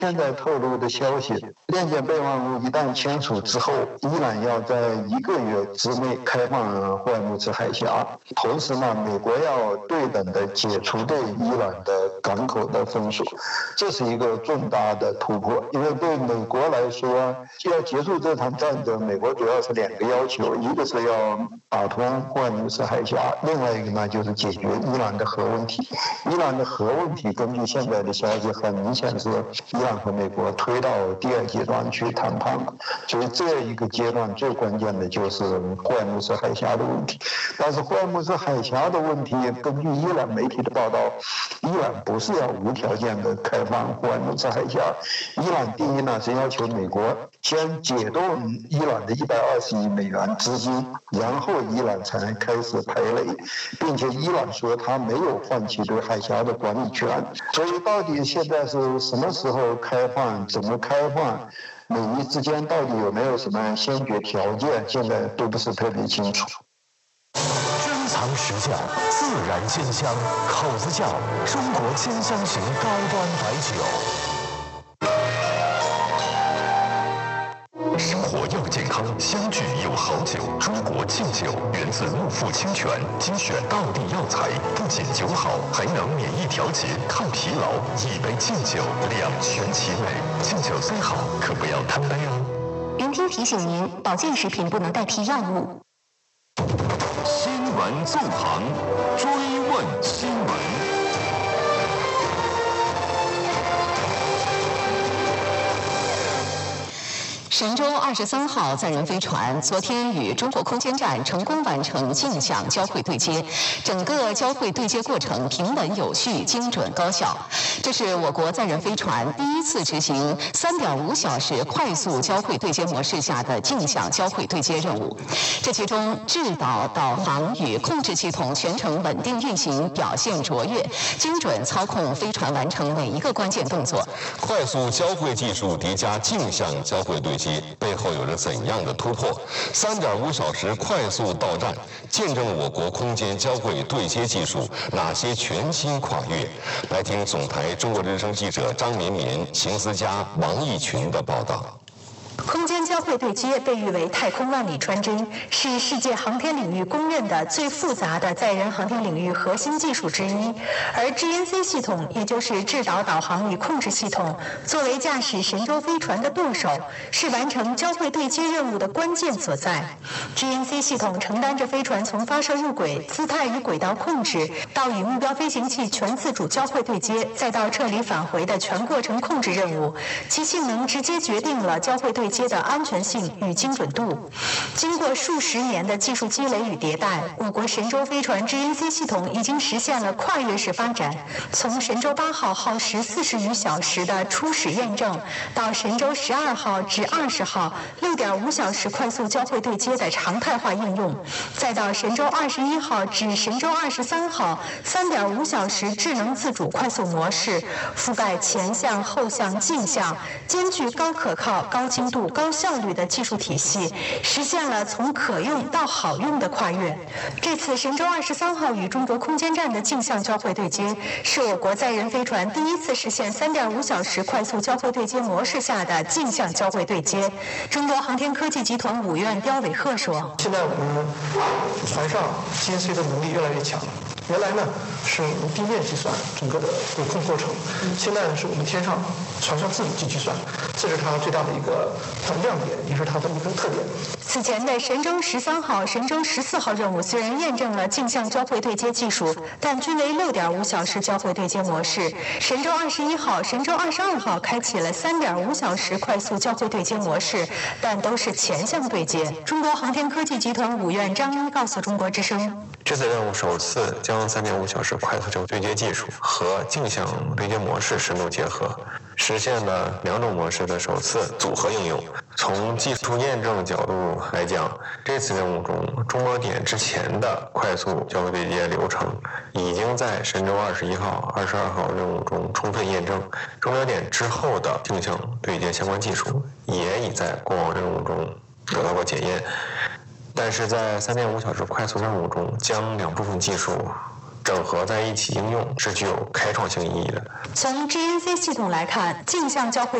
现在透露的消息，链接备忘录一旦签署之后，伊朗要在1个月之内开放霍尔木兹海峡。同时呢，美国要对等的解除对伊朗的港口的封锁，这是一个重大的突破。因为对美国来说，要结束这场战争，美国主要是2个要求，一个是要打通霍尔木兹海峡，另外一个呢就是解决伊朗的核问题。伊朗的核问题，根据现在的消息，很明显是伊朗和美国推到第2阶段去谈判了。所以这一个阶段最关键的就是霍尔木兹海峡的问题。但是霍尔木兹海峡的问题，根据伊朗媒体的报道，伊朗不是要无条件的开放霍尔木兹海峡。伊朗第一呢是要求美国先解冻伊朗的120亿美元资金，然后伊朗才能开始排雷，并且伊朗说他没有放弃对海峡的管理权。所以到底现在是什么时候开放，怎么开放，美伊之间到底有没有什么先决条件，现在都不是特别清楚。 珍藏实窖，自然鲜香，口子窖，中国千香型高端白酒。生活要健康，相聚有好酒。中国劲酒源自木富清泉，精选道地药材，不仅酒好，还能免疫调节、抗疲劳。一杯劲酒，两全其美。劲酒虽好，可不要贪杯哦。 云听提醒您，保健食品不能代替药物。 新闻纵横，追问新闻。 神舟23号载人飞船昨天与中国空间站成功完成镜像交会对接，整个交会对接过程平稳有序、精准高效。这是我国载人飞船第一次执行3.5小时快速交会对接模式下的镜像交会对接任务。这其中，制导、导航与控制系统全程稳定运行，表现卓越，精准操控飞船完成每一个关键动作。 快速交会技术叠加镜像交会对接，背后有着怎样的突破？3.5小时快速到站，见证我国空间交会对接技术哪些全新跨越？来听总台中国之声记者张绵绵、邢思佳、王义群的报道。 空间交会对接被誉为太空万里穿针，是世界航天领域公认的最复杂的载人航天领域核心技术之一。而 GNC 系统，也就是制导、导航与控制系统，作为驾驶神舟飞船的舵手，是完成交会对接任务的关键所在。GNC 系统承担着飞船从发射入轨、姿态与轨道控制，到与目标飞行器全自主交会对接，再到撤离返回的全过程控制任务，其性能直接决定了交会对接的安全性与精准度。经过数十年的技术积累与迭代，我国神舟飞船 GNC 系统已经实现了跨越式发展，从神舟8号耗时40余小时的初始验证，到神舟12号至20号6.5小时快速交会对接的常态化应用，再到神舟21号至神舟23号3.5小时智能自主快速模式，覆盖前向、后向、镜像，兼具高可靠、高精度、高效率的技术体系，实现了从可用到好用的跨越。这次神舟23号与中国空间站的镜像交会对接，是我国载人飞船第一次实现3.5小时快速交会对接模式下的镜像交会对接。中国航天科技集团5院刁伟鹤说：“ 现在我们船上 GNC 的能力越来越强。原来呢是我们地面计算整个的轨控过程，现在呢是我们天上船上自己去计算，这是它最大的一个亮点，也是它的一个特点。” 此前的神舟13号、神舟14号任务虽然验证了镜像交会对接技术，但均为6.5小时交会对接模式。神舟21号、神舟22号开启了3.5小时快速交会对接模式，但都是前向对接。中国航天科技集团5院张一告诉中国之声：“ 这次任务首次将3.5小时快速交会对接技术和镜像对接模式深度结合，实现了2种模式的首次组合应用。从技术验证角度来讲，这次任务中中锚点之前的快速交会对接流程已经在神舟21号、22号任务中充分验证，中锚点之后的镜像对接相关技术也已在过往任务中得到过检验。但是在3.5小时快速任务中，将2部分技术整合在一起应用是具有开创性意义的。 从 GNC 系统来看，镜像交会